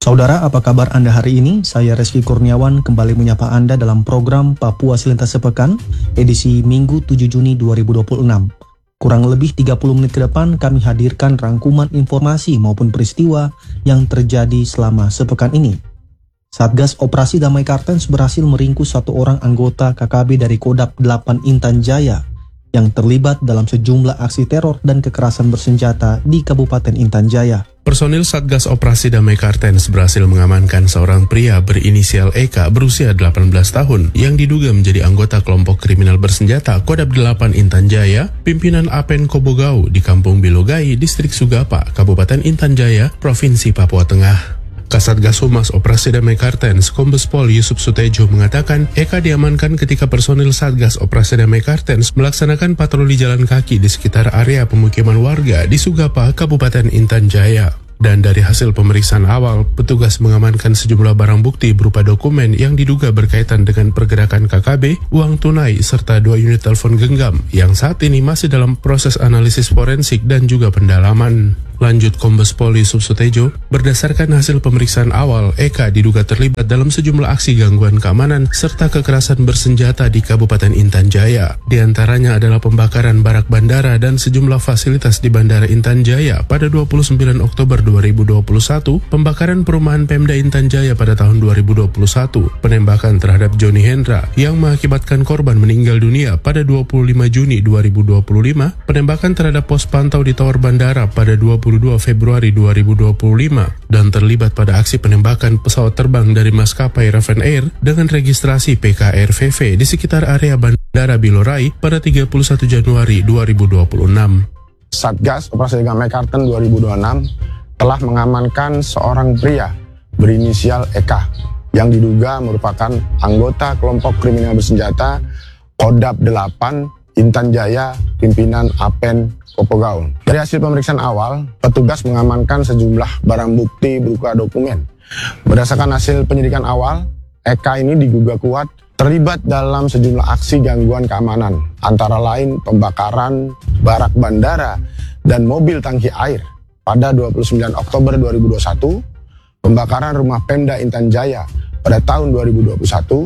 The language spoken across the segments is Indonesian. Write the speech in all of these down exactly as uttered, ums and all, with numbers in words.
Saudara, apa kabar Anda hari ini? Saya Reski Kurniawan kembali menyapa Anda dalam program Papua Selintas Sepekan, edisi Minggu tujuh Juni dua ribu dua puluh enam. Kurang lebih tiga puluh menit ke depan kami hadirkan rangkuman informasi maupun peristiwa yang terjadi selama sepekan ini. Satgas Operasi Damai Kartens berhasil meringkus satu orang anggota K K B dari Kodam delapan Intan Jaya yang terlibat dalam sejumlah aksi teror dan kekerasan bersenjata di Kabupaten Intan Jaya. Personil Satgas Operasi Damai Kartens berhasil mengamankan seorang pria berinisial E K berusia delapan belas tahun yang diduga menjadi anggota kelompok kriminal bersenjata Kodam delapan Intan Jaya, pimpinan Apen Kobogau di Kampung Bilogai, Distrik Sugapa, Kabupaten Intan Jaya, Provinsi Papua Tengah. Kasatgas Humas Operasi Damai Kartens, Kombes Pol Yusuf Sutejo mengatakan E K diamankan ketika personil Satgas Operasi Damai Kartens melaksanakan patroli jalan kaki di sekitar area pemukiman warga di Sugapa, Kabupaten Intan Jaya. Dan dari hasil pemeriksaan awal, petugas mengamankan sejumlah barang bukti berupa dokumen yang diduga berkaitan dengan pergerakan K K B, uang tunai, serta dua unit telepon genggam yang saat ini masih dalam proses analisis forensik dan juga pendalaman. Lanjut Kombes Pol Yusuf Sutejo, berdasarkan hasil pemeriksaan awal, E K diduga terlibat dalam sejumlah aksi gangguan keamanan serta kekerasan bersenjata di Kabupaten Intan Jaya. Di antaranya adalah pembakaran barak bandara dan sejumlah fasilitas di Bandara Intan Jaya pada dua puluh sembilan Oktober dua ribu dua puluh satu, pembakaran perumahan Pemda Intan Jaya pada tahun dua ribu dua puluh satu, penembakan terhadap Joni Hendra yang mengakibatkan korban meninggal dunia pada dua puluh lima Juni dua ribu dua puluh lima, penembakan terhadap pos pantau di Tower Bandara pada dua puluh dua Februari dua ribu dua puluh lima, dan terlibat pada aksi penembakan pesawat terbang dari maskapai Raven Air dengan registrasi P K R V V di sekitar area Bandara Bilorai pada tiga puluh satu Januari dua ribu dua puluh enam. Satgas Operasi Damai Kartens dua ribu dua puluh enam telah mengamankan seorang pria berinisial E K yang diduga merupakan anggota kelompok kriminal bersenjata Kodam delapan Intan Jaya, pimpinan Apen Kobogau. Dari hasil pemeriksaan awal, petugas mengamankan sejumlah barang bukti berupa dokumen. Berdasarkan hasil penyidikan awal, E K ini diduga kuat terlibat dalam sejumlah aksi gangguan keamanan, antara lain pembakaran barak bandara dan mobil tangki air pada dua puluh sembilan Oktober dua ribu dua puluh satu, pembakaran rumah Pemda Intan Jaya pada tahun dua ribu dua puluh satu,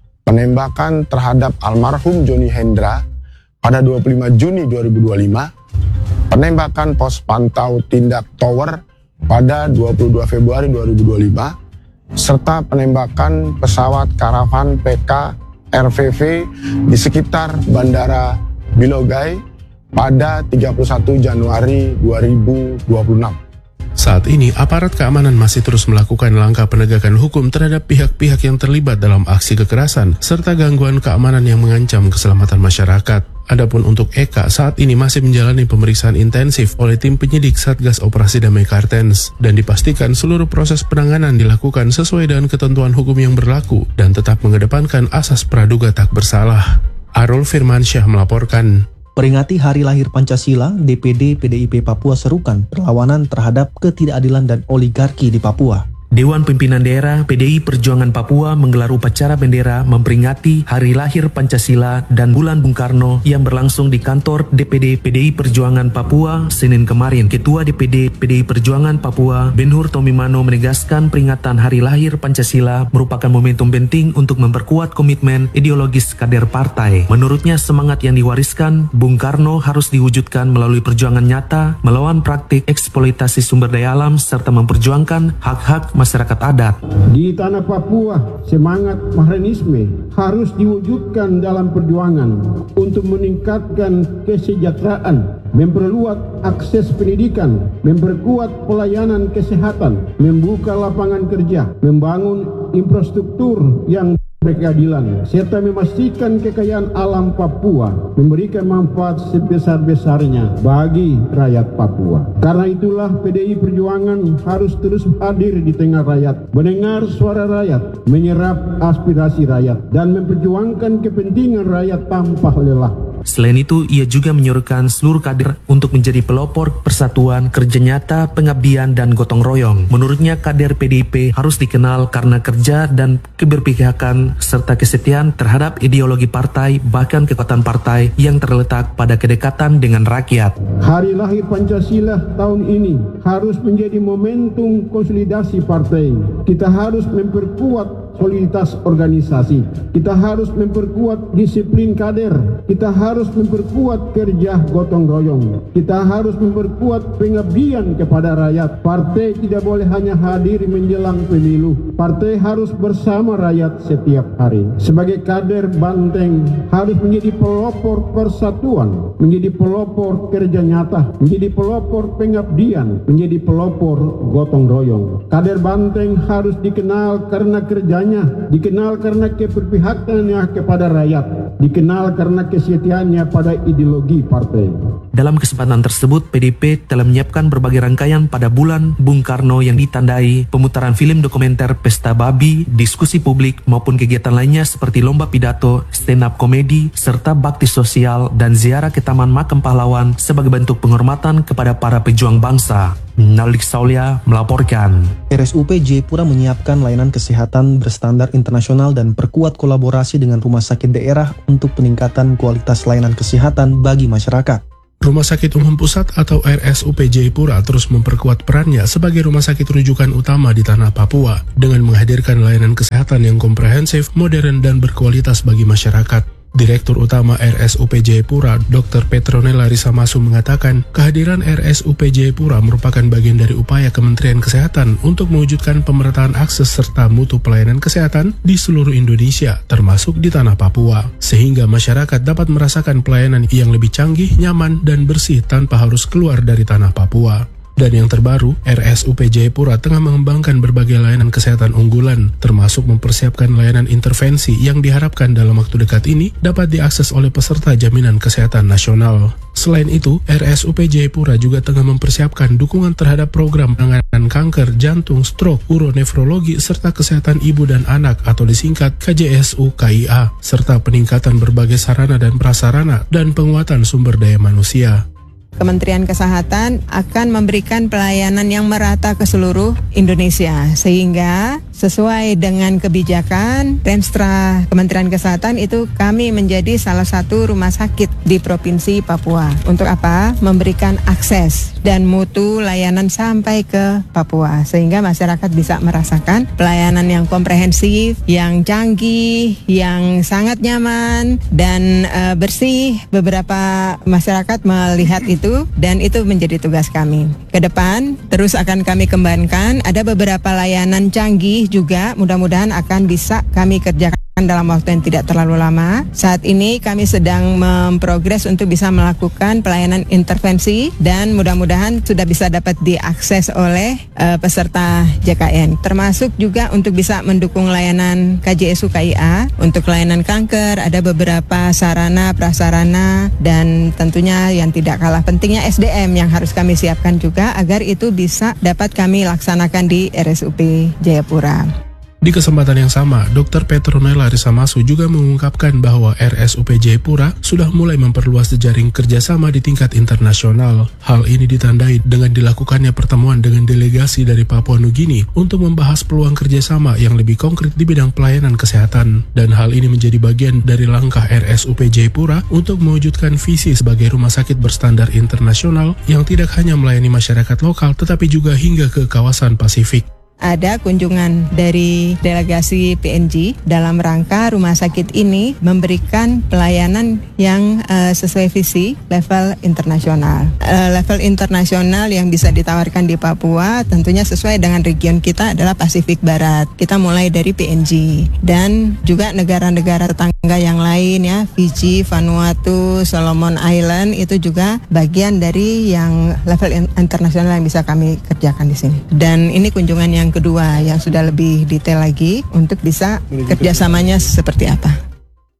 penembakan terhadap almarhum Joni Hendra pada dua puluh lima Juni dua ribu dua puluh lima, penembakan pos pantau tindak tower pada dua puluh dua Februari dua ribu dua puluh lima, serta penembakan pesawat karavan P K R V V di sekitar Bandara Bilogai pada tiga puluh satu Januari dua ribu dua puluh enam. Saat ini, aparat keamanan masih terus melakukan langkah penegakan hukum terhadap pihak-pihak yang terlibat dalam aksi kekerasan serta gangguan keamanan yang mengancam keselamatan masyarakat. Adapun untuk E K saat ini masih menjalani pemeriksaan intensif oleh tim penyidik Satgas Operasi Damai Kartens dan dipastikan seluruh proses penanganan dilakukan sesuai dengan ketentuan hukum yang berlaku dan tetap mengedepankan asas praduga tak bersalah. Arul Firmansyah melaporkan. Peringati Hari Lahir Pancasila, D P D P D I P Papua serukan perlawanan terhadap ketidakadilan dan oligarki di Papua. Dewan Pimpinan Daerah P D I Perjuangan Papua menggelar upacara bendera memperingati Hari Lahir Pancasila dan Bulan Bung Karno yang berlangsung di kantor D P D P D I Perjuangan Papua Senin kemarin. Ketua D P D P D I Perjuangan Papua, Benhur Tomimano, menegaskan peringatan Hari Lahir Pancasila merupakan momentum penting untuk memperkuat komitmen ideologis kader partai. Menurutnya, semangat yang diwariskan Bung Karno harus diwujudkan melalui perjuangan nyata, melawan praktik eksploitasi sumber daya alam, serta memperjuangkan hak-hak masyarakat adat. Di tanah Papua, semangat Mahrenisme harus diwujudkan dalam perjuangan untuk meningkatkan kesejahteraan, memperluas akses pendidikan, memperkuat pelayanan kesehatan, membuka lapangan kerja, membangun infrastruktur yang berkeadilan, serta memastikan kekayaan alam Papua memberikan manfaat sebesar-besarnya bagi rakyat Papua. Karena itulah P D I Perjuangan harus terus hadir di tengah rakyat, mendengar suara rakyat, menyerap aspirasi rakyat, dan memperjuangkan kepentingan rakyat tanpa lelah. Selain itu, ia juga menyuruhkan seluruh kader untuk menjadi pelopor persatuan, kerja nyata, pengabdian, dan gotong royong. Menurutnya, kader P D I P harus dikenal karena kerja dan keberpihakan serta kesetiaan terhadap ideologi partai, bahkan kekuatan partai yang terletak pada kedekatan dengan rakyat. Hari lahir Pancasila tahun ini harus menjadi momentum konsolidasi partai. Kita harus memperkuat soliditas organisasi. Kita harus memperkuat disiplin kader. Kita harus memperkuat kerja gotong royong. Kita harus memperkuat pengabdian kepada rakyat. Partai tidak boleh hanya hadir menjelang pemilu. Partai harus bersama rakyat setiap hari. Sebagai kader Banteng harus menjadi pelopor persatuan, menjadi pelopor kerja nyata, menjadi pelopor pengabdian, menjadi pelopor gotong royong. Kader Banteng harus dikenal karena kerjanya, dikenal karena keberpihakannya kepada rakyat, dikenal karena kesetiaannya pada ideologi partai. Dalam kesempatan tersebut, P D I P telah menyiapkan berbagai rangkaian pada bulan Bung Karno yang ditandai pemutaran film dokumenter Pesta Babi, diskusi publik maupun kegiatan lainnya seperti lomba pidato, stand up komedi, serta bakti sosial dan ziarah ke Taman Makam Pahlawan sebagai bentuk penghormatan kepada para pejuang bangsa. Nalik Saulia melaporkan. R S U P Jayapura menyiapkan layanan kesehatan berstandar internasional dan perkuat kolaborasi dengan rumah sakit daerah untuk peningkatan kualitas layanan kesehatan bagi masyarakat. Rumah Sakit Umum Pusat atau R S U P Jayapura terus memperkuat perannya sebagai rumah sakit rujukan utama di tanah Papua dengan menghadirkan layanan kesehatan yang komprehensif, modern, dan berkualitas bagi masyarakat. Direktur Utama R S U P Jayapura, Doktor Petronella Risamasu mengatakan, kehadiran R S U P Jayapura merupakan bagian dari upaya Kementerian Kesehatan untuk mewujudkan pemerataan akses serta mutu pelayanan kesehatan di seluruh Indonesia, termasuk di tanah Papua, sehingga masyarakat dapat merasakan pelayanan yang lebih canggih, nyaman, dan bersih tanpa harus keluar dari tanah Papua. Dan yang terbaru, R S U P Jayapura tengah mengembangkan berbagai layanan kesehatan unggulan, termasuk mempersiapkan layanan intervensi yang diharapkan dalam waktu dekat ini dapat diakses oleh peserta jaminan kesehatan nasional. Selain itu, R S U P Jayapura juga tengah mempersiapkan dukungan terhadap program penanganan kanker, jantung, stroke, uronefrologi, serta kesehatan ibu dan anak atau disingkat K J S U K I A, serta peningkatan berbagai sarana dan prasarana dan penguatan sumber daya manusia. Kementerian Kesehatan akan memberikan pelayanan yang merata ke seluruh Indonesia sehingga sesuai dengan kebijakan Renstra Kementerian Kesehatan itu kami menjadi salah satu rumah sakit di Provinsi Papua. Untuk apa? Memberikan akses dan mutu layanan sampai ke Papua sehingga masyarakat bisa merasakan pelayanan yang komprehensif, yang canggih, yang sangat nyaman dan uh, bersih. Beberapa masyarakat melihat itu dan itu menjadi tugas kami. Ke depan terus akan kami kembangkan, ada beberapa layanan canggih juga mudah-mudahan akan bisa kami kerjakan dalam waktu yang tidak terlalu lama. Saat ini kami sedang memprogres untuk bisa melakukan pelayanan intervensi dan mudah-mudahan sudah bisa dapat diakses oleh uh, peserta J K N. Termasuk juga untuk bisa mendukung layanan K J S U K I A. Untuk layanan kanker ada beberapa sarana, prasarana dan tentunya yang tidak kalah pentingnya S D M yang harus kami siapkan juga agar itu bisa dapat kami laksanakan di R S U P Jayapura. Di kesempatan yang sama, Doktor Petronella Risamasu juga mengungkapkan bahwa R S U P Jayapura sudah mulai memperluas jejaring kerjasama di tingkat internasional. Hal ini ditandai dengan dilakukannya pertemuan dengan delegasi dari Papua Nugini untuk membahas peluang kerjasama yang lebih konkret di bidang pelayanan kesehatan. Dan hal ini menjadi bagian dari langkah R S U P Jayapura untuk mewujudkan visi sebagai rumah sakit berstandar internasional yang tidak hanya melayani masyarakat lokal tetapi juga hingga ke kawasan Pasifik. Ada kunjungan dari delegasi P N G dalam rangka rumah sakit ini memberikan pelayanan yang uh, sesuai visi level internasional. Uh, level internasional yang bisa ditawarkan di Papua tentunya sesuai dengan region kita adalah Pasifik Barat. Kita mulai dari P N G dan juga negara-negara tetangga yang lain ya, Fiji, Vanuatu, Solomon Island itu juga bagian dari yang level internasional yang bisa kami kerjakan di sini. Dan ini kunjungan yang kedua yang sudah lebih detail lagi untuk bisa kerjasamanya seperti apa.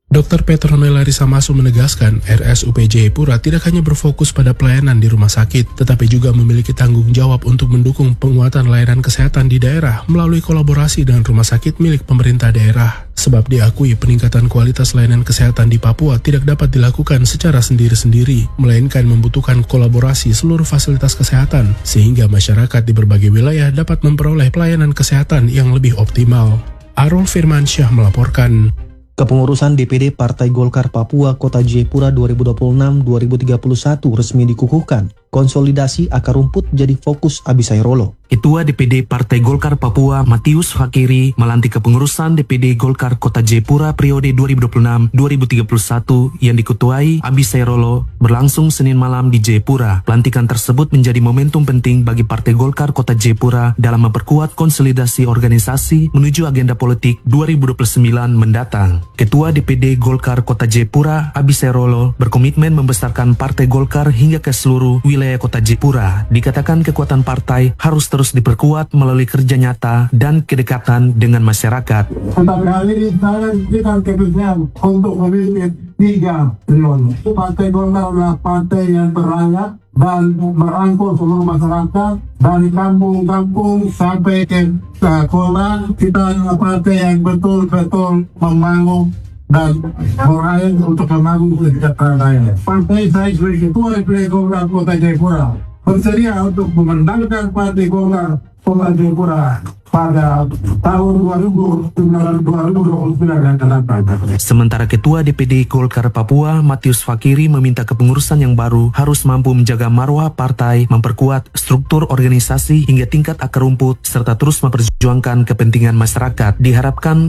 Dokter Petronella Larissa Masu menegaskan R S U P Jayapura tidak hanya berfokus pada pelayanan di rumah sakit, tetapi juga memiliki tanggung jawab untuk mendukung penguatan layanan kesehatan di daerah melalui kolaborasi dengan rumah sakit milik pemerintah daerah. Sebab diakui peningkatan kualitas layanan kesehatan di Papua tidak dapat dilakukan secara sendiri-sendiri, melainkan membutuhkan kolaborasi seluruh fasilitas kesehatan, sehingga masyarakat di berbagai wilayah dapat memperoleh pelayanan kesehatan yang lebih optimal. Arul Firmansyah melaporkan. Kepengurusan D P D Partai Golkar Papua Kota Jayapura dua ribu dua puluh enam sampai dua ribu tiga puluh satu resmi dikukuhkan. Konsolidasi akar rumput jadi fokus Abisai Rolo. Ketua D P D Partai Golkar Papua Matius Fakiri melantik kepengurusan D P D Golkar Kota Jayapura periode dua ribu dua puluh enam sampai dua ribu tiga puluh satu yang diketuai Abisai Rolo berlangsung Senin malam di Jayapura. Pelantikan tersebut menjadi momentum penting bagi Partai Golkar Kota Jayapura dalam memperkuat konsolidasi organisasi menuju agenda politik dua ribu dua puluh sembilan mendatang. Ketua D P D Golkar Kota Jayapura Abisai Rolo berkomitmen membesarkan Partai Golkar hingga ke seluruh wilayah Kota Jayapura. Dikatakan kekuatan partai harus terus diperkuat melalui kerja nyata dan kedekatan dengan masyarakat. Tetapi hal ini saya berikan keputusan untuk memilih tiga triliun. Partai Golkar adalah partai yang berayak dan merangkul seluruh masyarakat dari kampung-kampung sampai ke sekolah. Kita adalah partai yang betul-betul membangun dan meraih untuk membangun kesejahteraan rakyat. Partai saya sebagai ketua D P D Golkar Kota Jayapura bersedia untuk memenangkan Partai Golkar Kota Jayapura pada tahun dua ribu dua puluh sembilan yang akan datang. Sementara Ketua D P D Golkar Papua Matius Fakiri meminta kepengurusan yang baru harus mampu menjaga marwah partai, memperkuat struktur organisasi hingga tingkat akar rumput, serta terus memperjuangkan kepentingan masyarakat. Diharapkan